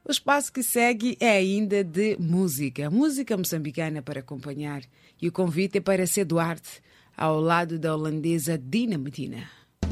O espaço que segue é ainda de música, música moçambicana para acompanhar. E o convite é para ser Duarte, ao lado da holandesa Dina Medina.